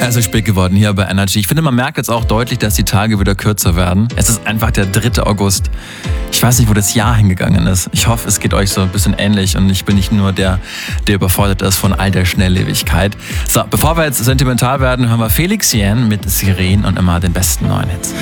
Es ist spät geworden hier bei Energy. Ich finde, man merkt jetzt auch deutlich, dass die Tage wieder kürzer werden. Es ist einfach der 3. August. Ich weiß nicht, wo das Jahr hingegangen ist. Ich hoffe, es geht euch so ein bisschen ähnlich und ich bin nicht nur der überfordert ist von all der Schnelllebigkeit. So, bevor wir jetzt sentimental werden, hören wir Felix Jähn mit Sirenen und immer den besten neuen Hits.